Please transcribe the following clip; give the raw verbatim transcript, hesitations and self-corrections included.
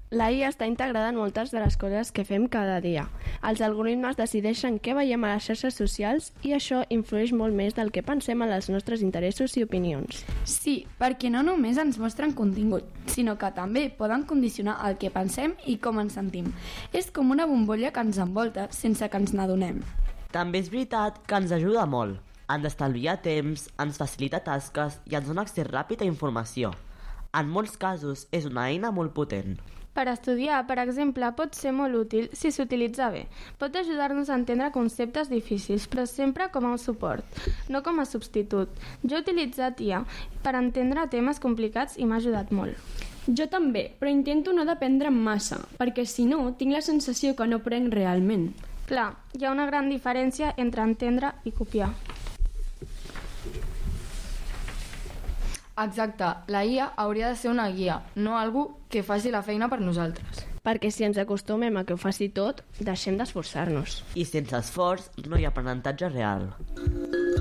La I A està integrada en moltes de les coses que fem cada dia. Els algoritmes decideixen què veiem a les xarxes socials i això influeix molt més del que pensem en els nostres interessos i opinions. Sí, perquè no només ens mostren contingut, sinó que també poden condicionar el que pensem i com ens sentim. És com una bombolla que ens envolta sense que ens n'adonem. També és veritat que ens ajuda molt. Ens estalvia temps, ens facilita tasques i ens dona accés ràpid a informació. En molts casos és una eina molt potent. Per estudiar, per exemple, pot ser molt útil si s'utilitza bé. Pot ajudar-nos a entendre conceptes difícils, però sempre com a un suport, no com a substitut. Jo he utilitzat I A per entendre temes complicats i m'ha ajudat molt. Jo també, però intento no dependre massa, perquè si no, tinc la sensació que no prenc realment. Clar, hi ha una gran diferència entre entendre i copiar. Exacte, la I A hauria de ser una guia, no algú que faci la feina per nosaltres. Perquè si ens acostumem a que ho faci tot, deixem d'esforçar-nos. I sense esforç no hi ha aprenentatge real.